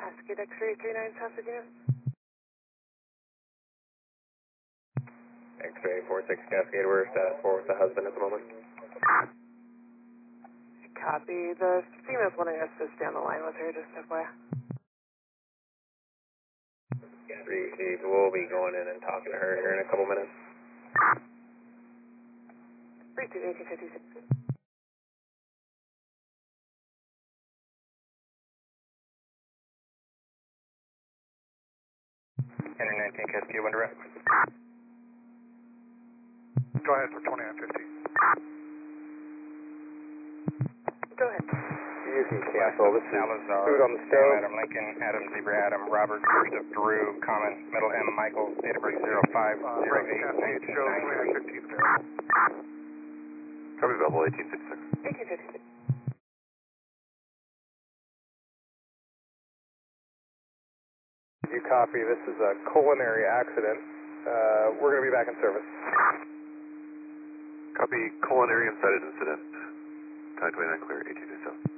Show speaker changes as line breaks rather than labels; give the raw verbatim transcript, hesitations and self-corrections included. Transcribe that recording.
Cascade X-ray three nine South Virginia.
X-ray four six Cascade, we're status four with the husband at the moment.
Copy. The female's wanting us to stay on the line with her, just F Y I.
Three Chief, we'll be going in and talking to her here in a couple minutes.
Three two eighteen fifty-six.
Henry nineteen Cascade, one direct.
Go ahead for twenty-nine fifty.
Go ahead.
You can cancel. This is
Salazar,
food on the stove.
Adam Lincoln, Adam Zebra Adam, Robert, first of Drew, Common, middle M, Michael, date of birth zero five zero eight nineteen ninety-three.
Copy available eighteen fifty-six.
eighteen fifty-six.
You copy. This is a culinary accident. Uh, we're going to be back in service.
Copy culinary incited incident. Time twenty-nine clear, eighteen fifty-seven.